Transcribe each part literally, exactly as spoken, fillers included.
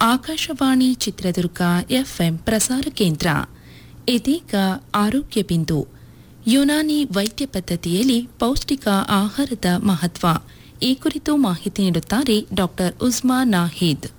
Akashvani Chitradurga FM ಪ್ರಸಾರ ಕೇಂದ್ರ. ಇದೀಗ ಆರೋಗ್ಯ ಬಿಂದು. ಯುನಾನಿ ವೈದ್ಯ ಪದ್ಧತಿಯಲ್ಲಿ ಪೌಷ್ಟಿಕ ಆಹಾರದ ಮಹತ್ವ ಈ ಕುರಿತು ಮಾಹಿತಿ ನೀಡುತ್ತಾರೆ ಡಾಕ್ಟರ್ ಉಸ್ಮಾ ನಾಹಿದ್.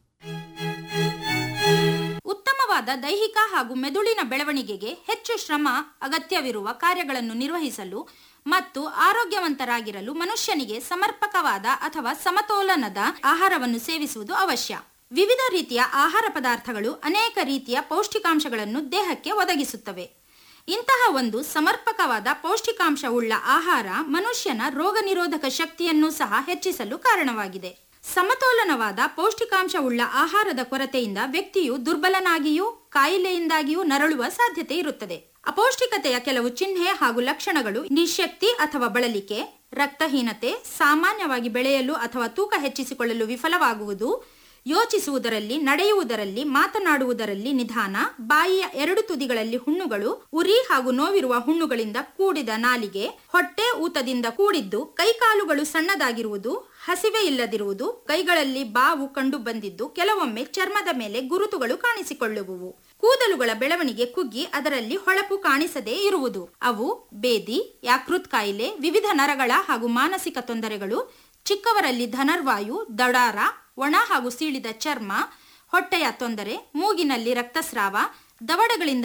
ಉತ್ತಮವಾದ ದೈಹಿಕ ಹಾಗೂ ಮೆದುಳಿನ ಬೆಳವಣಿಗೆಗೆ ಹೆಚ್ಚು ಶ್ರಮ ಅಗತ್ಯವಿರುವ ಕಾರ್ಯಗಳನ್ನು ನಿರ್ವಹಿಸಲು ಮತ್ತು ಆರೋಗ್ಯವಂತರಾಗಿರಲು ಮನುಷ್ಯನಿಗೆ ಸಮರ್ಪಕವಾದ ಅಥವಾ ಸಮತೋಲನದ ಆಹಾರವನ್ನು ಸೇವಿಸುವುದು ಅವಶ್ಯ. ವಿವಿಧ ರೀತಿಯ ಆಹಾರ ಪದಾರ್ಥಗಳು ಅನೇಕ ರೀತಿಯ ಪೌಷ್ಟಿಕಾಂಶಗಳನ್ನು ದೇಹಕ್ಕೆ ಒದಗಿಸುತ್ತವೆ. ಇಂತಹ ಒಂದು ಸಮರ್ಪಕವಾದ ಪೌಷ್ಟಿಕಾಂಶವುಳ್ಳ ಆಹಾರ ಮನುಷ್ಯನ ರೋಗ ನಿರೋಧಕ ಶಕ್ತಿಯನ್ನು ಸಹ ಹೆಚ್ಚಿಸಲು ಕಾರಣವಾಗಿದೆ. ಸಮತೋಲನವಾದ ಪೌಷ್ಟಿಕಾಂಶವುಳ್ಳ ಆಹಾರದ ಕೊರತೆಯಿಂದ ವ್ಯಕ್ತಿಯು ದುರ್ಬಲನಾಗಿಯೂ ಕಾಯಿಲೆಯಿಂದಾಗಿಯೂ ನರಳುವ ಸಾಧ್ಯತೆ ಇರುತ್ತದೆ. ಅಪೌಷ್ಟಿಕತೆಯ ಕೆಲವು ಚಿಹ್ನೆ ಹಾಗೂ ಲಕ್ಷಣಗಳು ನಿಶ್ಯಕ್ತಿ ಅಥವಾ ಬಳಲಿಕೆ, ರಕ್ತಹೀನತೆ, ಸಾಮಾನ್ಯವಾಗಿ ಬೆಳೆಯಲು ಅಥವಾ ತೂಕ ಹೆಚ್ಚಿಸಿಕೊಳ್ಳಲು ವಿಫಲವಾಗುವುದು, ಯೋಚಿಸುವುದರಲ್ಲಿ, ನಡೆಯುವುದರಲ್ಲಿ, ಮಾತನಾಡುವುದರಲ್ಲಿ ನಿಧಾನ, ಬಾಯಿಯ ಎರಡು ತುದಿಗಳಲ್ಲಿ ಹುಣ್ಣುಗಳು, ಉರಿ ಹಾಗೂ ನೋವಿರುವ ಹುಣ್ಣುಗಳಿಂದ ಕೂಡಿದ ನಾಲಿಗೆ, ಹೊಟ್ಟೆ ಊತದಿಂದ ಕೂಡಿದ್ದು, ಕೈಕಾಲುಗಳು ಸಣ್ಣದಾಗಿರುವುದು, ಹಸಿವೆ ಇಲ್ಲದಿರುವುದು, ಕೈಗಳಲ್ಲಿ ಬಾವು ಕಂಡು ಬಂದಿದ್ದು, ಕೆಲವೊಮ್ಮೆ ಚರ್ಮದ ಮೇಲೆ ಗುರುತುಗಳು ಕಾಣಿಸಿಕೊಳ್ಳುವುವು, ಕೂದಲುಗಳ ಬೆಳವಣಿಗೆ ಕುಗ್ಗಿ ಅದರಲ್ಲಿ ಹೊಳಪು ಕಾಣಿಸದೇ ಇರುವುದು. ಅವು ಬೇದಿ, ಯಾಕೃತ್ ಕಾಯಿಲೆ, ವಿವಿಧ ನರಗಳ ಹಾಗೂ ಮಾನಸಿಕ ತೊಂದರೆಗಳು, ಚಿಕ್ಕವರಲ್ಲಿ ಧನರ್ವಾಯು, ದಡಾರ, ಒಣ ಹಾಗೂ ಸೀಳಿದ ಚರ್ಮ, ಹೊಟ್ಟೆಯ ತೊಂದರೆ, ಮೂಗಿನಲ್ಲಿ ರಕ್ತಸ್ರಾವ, ದವಡೆಗಳಿಂದ